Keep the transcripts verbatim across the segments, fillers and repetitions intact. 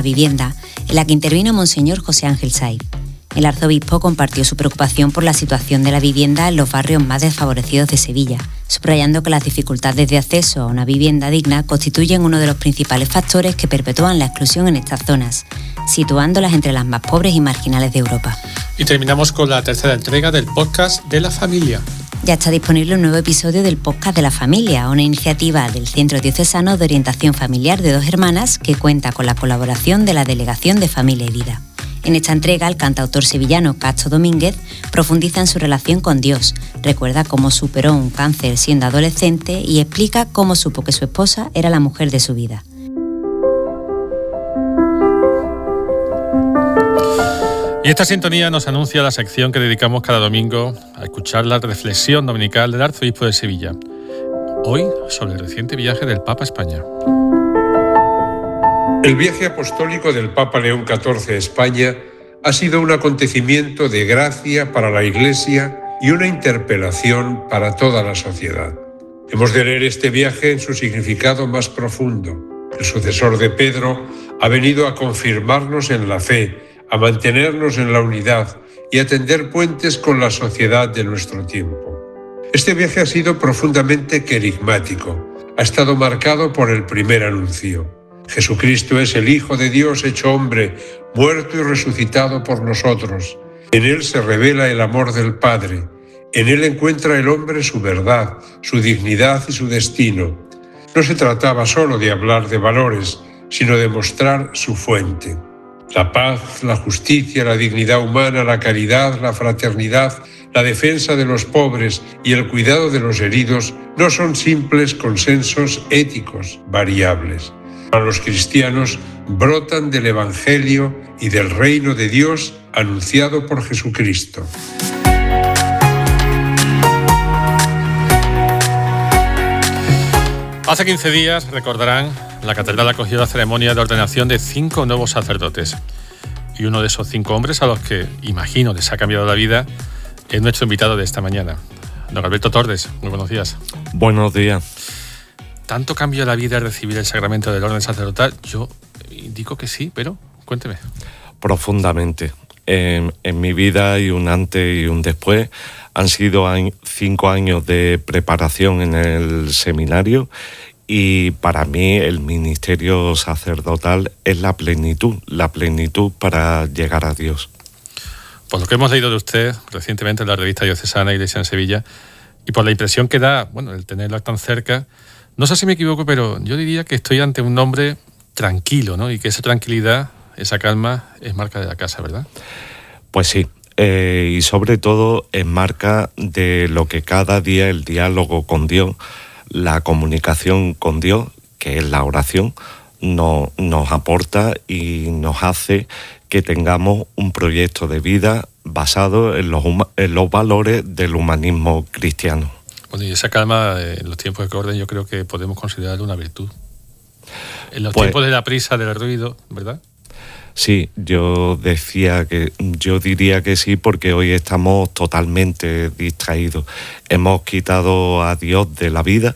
vivienda, en la que intervino Monseñor José Ángel Saiz. El arzobispo compartió su preocupación por la situación de la vivienda en los barrios más desfavorecidos de Sevilla, subrayando que las dificultades de acceso a una vivienda digna constituyen uno de los principales factores que perpetúan la exclusión en estas zonas, situándolas entre las más pobres y marginales de Europa. Y terminamos con la tercera entrega del podcast de la familia. Ya está disponible un nuevo episodio del podcast de la familia, una iniciativa del Centro Diocesano de Orientación Familiar de Dos Hermanas que cuenta con la colaboración de la Delegación de Familia y Vida. En esta entrega, el cantautor sevillano Cacho Domínguez profundiza en su relación con Dios, recuerda cómo superó un cáncer siendo adolescente y explica cómo supo que su esposa era la mujer de su vida. Y esta sintonía nos anuncia la sección que dedicamos cada domingo a escuchar la reflexión dominical del arzobispo de Sevilla. Hoy sobre el reciente viaje del Papa a España. El viaje apostólico del Papa León catorce a España ha sido un acontecimiento de gracia para la Iglesia y una interpelación para toda la sociedad. Hemos de leer este viaje en su significado más profundo. El sucesor de Pedro ha venido a confirmarnos en la fe, a mantenernos en la unidad y a tender puentes con la sociedad de nuestro tiempo. Este viaje ha sido profundamente querigmático. Ha estado marcado por el primer anuncio. Jesucristo es el Hijo de Dios hecho hombre, muerto y resucitado por nosotros. En Él se revela el amor del Padre. En Él encuentra el hombre su verdad, su dignidad y su destino. No se trataba solo de hablar de valores, sino de mostrar su fuente. La paz, la justicia, la dignidad humana, la caridad, la fraternidad, la defensa de los pobres y el cuidado de los heridos no son simples consensos éticos variables. Para los cristianos brotan del Evangelio y del reino de Dios anunciado por Jesucristo. Hace quince días, recordarán, la catedral acogió la ceremonia de ordenación de cinco nuevos sacerdotes. Y uno de esos cinco hombres a los que, imagino, les ha cambiado la vida es nuestro invitado de esta mañana, don Alberto Tordes. Muy buenos días. Buenos días. ¿Tanto cambia la vida recibir el sacramento del orden sacerdotal? Yo indico que sí, pero cuénteme. Profundamente. En, en mi vida hay un antes y un después. Han sido año, cinco años de preparación en el seminario y para mí el ministerio sacerdotal es la plenitud, la plenitud para llegar a Dios. Por lo que hemos leído de usted recientemente en la revista diocesana Iglesia en Sevilla y por la impresión que da, bueno, el tenerla tan cerca, no sé si me equivoco, pero yo diría que estoy ante un hombre tranquilo, ¿no? Y que esa tranquilidad, esa calma, es marca de la casa, ¿verdad? Pues sí, eh, y sobre todo es marca de lo que cada día el diálogo con Dios, la comunicación con Dios, que es la oración, no, nos aporta y nos hace que tengamos un proyecto de vida basado en los, en los valores del humanismo cristiano. Bueno, y esa calma en los tiempos que corren yo creo que podemos considerarlo una virtud. En los pues, tiempos de la prisa, del ruido, ¿verdad? Sí, yo decía que, yo diría que sí, porque hoy estamos totalmente distraídos. Hemos quitado a Dios de la vida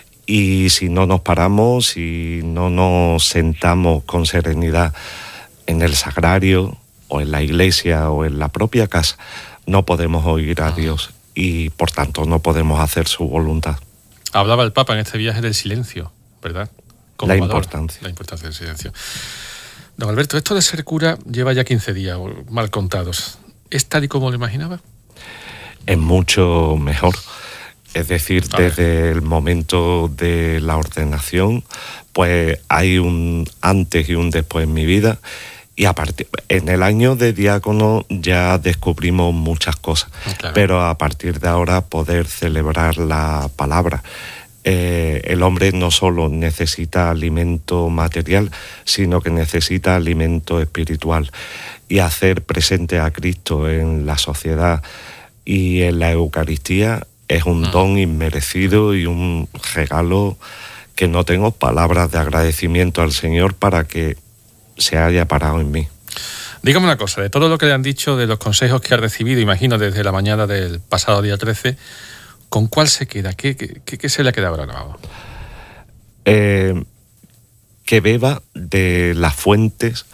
y si no nos paramos, si no nos sentamos con serenidad en el sagrario o en la iglesia o en la propia casa, no podemos oír a Dios. Y por tanto no podemos hacer su voluntad. Hablaba el Papa en este viaje del silencio, ¿verdad? Como la valor, importancia. La importancia del silencio. Don Alberto, esto de ser cura lleva ya quince días, mal contados. ¿Es tal y como lo imaginaba? Es mucho mejor. Es decir, A desde ver. el momento de la ordenación, pues hay un antes y un después en mi vida. Y a partir, en el año de diácono ya descubrimos muchas cosas, claro. Pero a partir de ahora poder celebrar la palabra. Eh, el hombre no solo necesita alimento material, sino que necesita alimento espiritual. Y hacer presente a Cristo en la sociedad y en la Eucaristía es un don inmerecido y un regalo que no tengo palabras de agradecimiento al Señor para que se haya parado en mí. Dígame una cosa, de todo lo que le han dicho, de los consejos que ha recibido, imagino, desde la mañana del pasado día trece, ¿con cuál se queda? ¿Qué, qué, qué se le ha quedado grabado? Eh, que beba de las fuentes